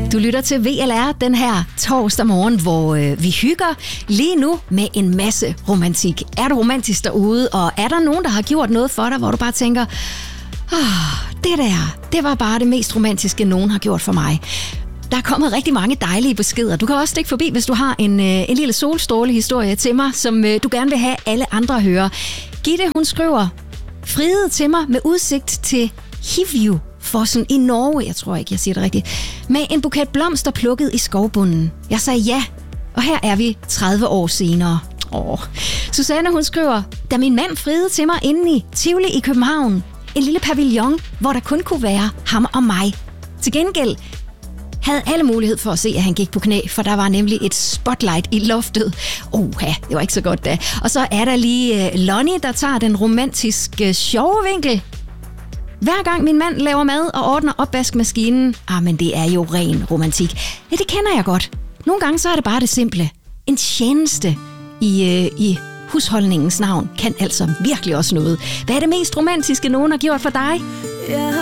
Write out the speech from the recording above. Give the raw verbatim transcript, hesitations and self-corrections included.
Du lytter til V L R den her torsdag morgen, hvor øh, vi hygger lige nu med en masse romantik. Er du romantisk derude, og er der nogen, der har gjort noget for dig, hvor du bare tænker, oh, det der, det var bare det mest romantiske, nogen har gjort for mig. Der er kommet rigtig mange dejlige beskeder. Du kan også stikke forbi, hvis du har en, øh, en lille solstråle-historie til mig, som øh, du gerne vil have alle andre at høre. Gitte, hun skriver, Fride til mig med udsigt til Hivju fossen i Norge, jeg tror ikke, jeg siger det rigtigt, med en buket blomster plukket i skovbunden. Jeg sagde ja, og her er vi tredive år senere. Åh. Susanne, hun skriver, da min mand Fride til mig inde i Tivoli i København, en lille pavillon, hvor der kun kunne være ham og mig. Til gengæld havde alle mulighed for at se, at han gik på knæ, for der var nemlig et spotlight i loftet. Oha, det var ikke så godt da. Og så er der lige uh, Lonnie, der tager den romantiske sjove vinkel. Hver gang min mand laver mad og ordner opvaskemaskinen, ah, men det er jo ren romantik. Ja, det kender jeg godt. Nogle gange så er det bare det simple. En tjeneste i, øh, i husholdningens navn kan altså virkelig også noget. Hvad er det mest romantiske, nogen har gjort for dig?